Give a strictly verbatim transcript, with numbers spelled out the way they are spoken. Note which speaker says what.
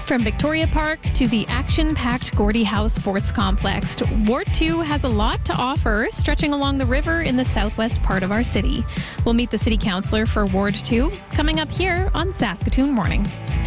Speaker 1: From Victoria Park to the action-packed Gordie Howe Sports Complex, Ward two has a lot to offer, stretching along the river in the southwest part of our city. We'll meet the city councillor for Ward two coming up here on Saskatoon Morning.